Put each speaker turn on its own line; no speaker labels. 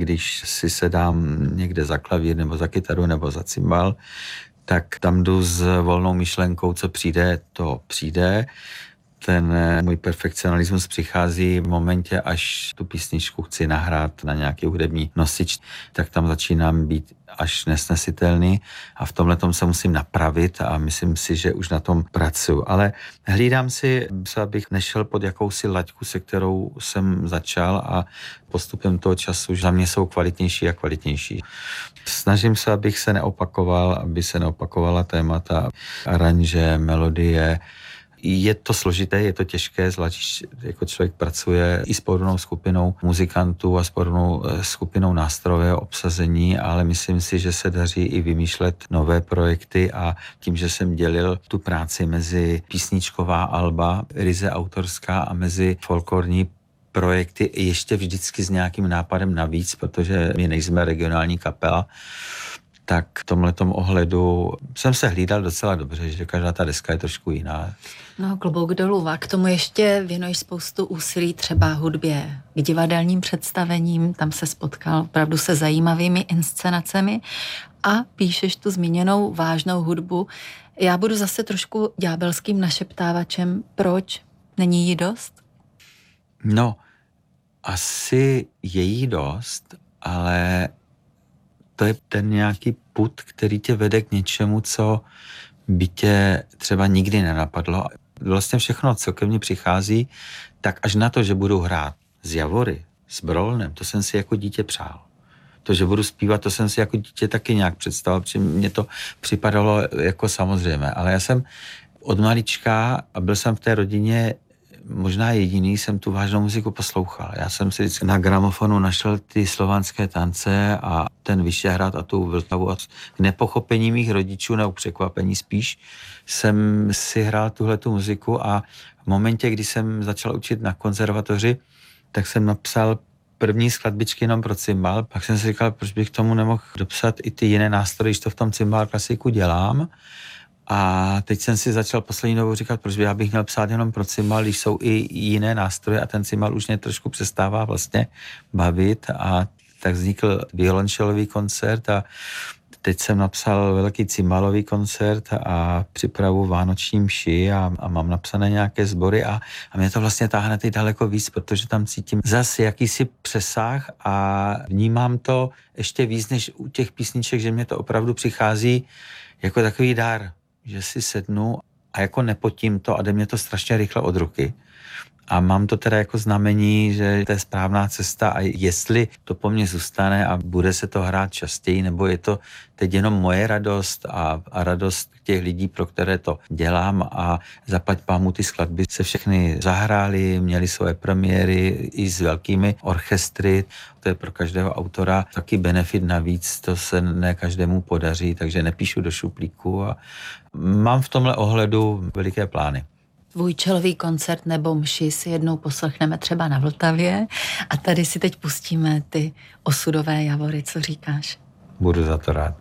když si sedám někde za klavír nebo za kytaru nebo za cymbal, tak tam jdu s volnou myšlenkou, co přijde, to přijde. Ten můj perfekcionalismus přichází v momentě, až tu písničku chci nahrát na nějaký hudební nosič, tak tam začínám být až nesnesitelný a v tomhletom se musím napravit a myslím si, že už na tom pracuji. Ale hlídám si, abych nešel pod jakousi laťku, se kterou jsem začal a postupem toho času za mě jsou kvalitnější a kvalitnější. Snažím se, abych se neopakoval, aby se neopakovala témata, aranže, melodie. Je to složité, je to těžké, zvlášť jako člověk pracuje i s podobnou skupinou muzikantů a s podobnou skupinou nástroje, obsazení, ale myslím si, že se daří i vymýšlet nové projekty a tím, že jsem dělil tu práci mezi písničková alba, ryze autorská a mezi folklorní projekty ještě vždycky s nějakým nápadem navíc, protože my nejsme regionální kapela, tak v tomhletom ohledu jsem se hlídal docela dobře, že každá ta deska je trošku jiná.
No, klobouk dolů. A k tomu ještě věnuješ spoustu úsilí třeba hudbě k divadelním představením, tam se spotkal opravdu se zajímavými inscenacemi a píšeš tu zmíněnou vážnou hudbu. Já budu zase trošku ďábelským našeptávačem. Proč? Není jí dost?
No, asi je jí dost, ale to je ten nějaký pud, který tě vede k něčemu, co by tě třeba nikdy nenapadlo. Vlastně všechno, co ke mně přichází, tak až na to, že budu hrát s Javory, s Brolnem, to jsem si jako dítě přál. To, že budu zpívat, to jsem si jako dítě taky nějak představil, protože mně to připadalo jako samozřejmé. Ale já jsem od malička a byl jsem v té rodině možná jediný, jsem tu vážnou muziku poslouchal. Já jsem si vždycky na gramofonu našel ty slovanské tance a ten Vyšehrad a tu Vltavu a k nepochopení mých rodičů nebo překvapení spíš jsem si hrál tuhletu muziku a v momentě, kdy jsem začal učit na konzervatoři, tak jsem napsal první skladbičky jenom pro cymbal. Pak jsem si říkal, proč bych k tomu nemohl dopsat i ty jiné nástroje, když to v tom cymbal klasiku dělám. A teď jsem si začal poslední dobou říkat, proč já bych měl psát jenom pro cymbal, když jsou i jiné nástroje a ten cymbal už mě trošku přestává vlastně bavit a tak vznikl violončelový koncert a teď jsem napsal velký cymbalový koncert a připravu vánoční mši a mám napsané nějaké sbory a mě to vlastně táhne teď daleko víc, protože tam cítím zase jakýsi přesah a vnímám to ještě víc než u těch písniček, že mě to opravdu přichází jako takový dar, že si sednu a jako nepotím to a jde mě to strašně rychle od ruky. A mám to teda jako znamení, že to je správná cesta a jestli to po mně zůstane a bude se to hrát častěji, nebo je to teď jenom moje radost a radost těch lidí, pro které to dělám a zaplať pámu ty skladby se všechny zahrály, měly svoje premiéry i s velkými orchestry. To je pro každého autora taky benefit navíc, to se ne každému podaří, takže nepíšu do šuplíku a mám v tomhle ohledu veliké plány.
Tvůj čelový koncert nebo mši si jednou poslechneme třeba na Vltavě a tady si teď pustíme ty osudové Javory, co říkáš?
Budu za to rád.